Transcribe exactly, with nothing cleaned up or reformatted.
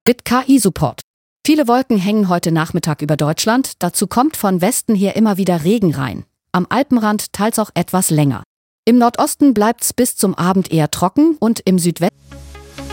Mit K I-Support. Viele Wolken hängen heute Nachmittag über Deutschland, dazu kommt von Westen her immer wieder Regen rein. Am Alpenrand teils auch etwas länger. Im Nordosten bleibt's bis zum Abend eher trocken und im Südwesten